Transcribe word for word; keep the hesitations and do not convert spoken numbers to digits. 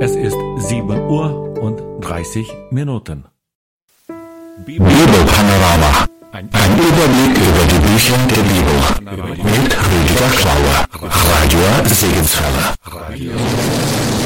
Es ist sieben Uhr und dreißig Minuten. Bibelpanorama. Ein Überblick über die Bücher der Bibel. Mit Rüdiger Klauer. Radio Segenswelle.